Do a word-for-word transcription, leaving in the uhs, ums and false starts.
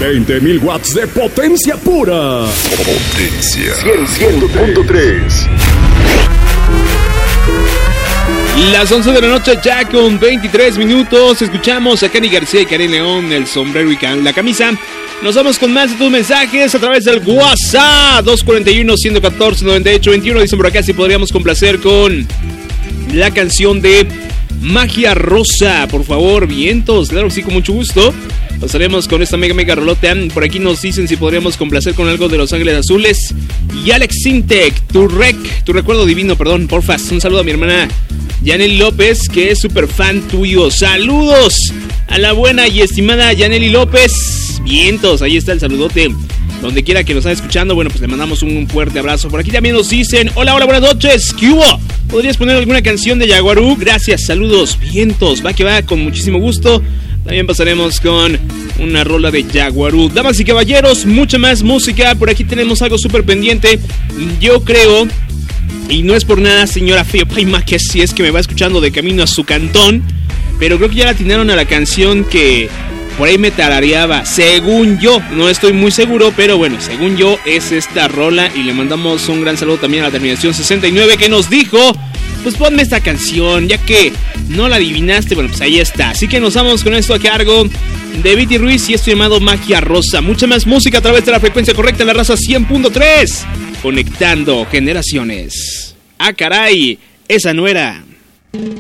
veinte mil watts de potencia pura. Potencia cien punto tres. Las once de la noche ya con veintitrés minutos. Escuchamos a Kenny García y Karin León, el sombrero y la camisa. Nos vamos con más de tus mensajes a través del WhatsApp dos cuatro uno, uno uno cuatro, noventa y ocho veintiuno. Dicen por acá si podríamos complacer con la canción de Magia Rosa, por favor. Vientos, claro que sí, con mucho gusto. Pasaremos con esta mega mega rolota. Por aquí nos dicen si podríamos complacer con algo de Los Ángeles Azules. Y Alex Sintec, tu rec, tu recuerdo divino, perdón, porfa. Un saludo a mi hermana Yaneli López, que es súper fan tuyo. Saludos a la buena y estimada Yaneli López. Vientos, ahí está el saludote. Donde quiera que nos esté escuchando, bueno, pues le mandamos un fuerte abrazo. Por aquí también nos dicen, hola, hola, buenas noches. ¿Qué hubo? ¿Podrías poner alguna canción de Yaguarú? Gracias, saludos, vientos. Va que va, con muchísimo gusto. También pasaremos con una rola de Yaguarú. Damas y caballeros, mucha más música. Por aquí tenemos algo súper pendiente. Yo creo, y no es por nada, señora Feo Paima, que si es que me va escuchando de camino a su cantón, pero creo que ya la atinaron a la canción que por ahí me tarareaba. Según yo, no estoy muy seguro, pero bueno, según yo es esta rola. Y le mandamos un gran saludo también a la terminación sesenta y nueve, que nos dijo, pues ponme esta canción, ya que no la adivinaste. Bueno, pues ahí está. Así que nos vamos con esto a cargo de Viti Ruiz y esto llamado Magia Rosa. Mucha más música a través de la frecuencia correcta en la raza cien punto tres. Conectando generaciones. Ah, caray, esa no era.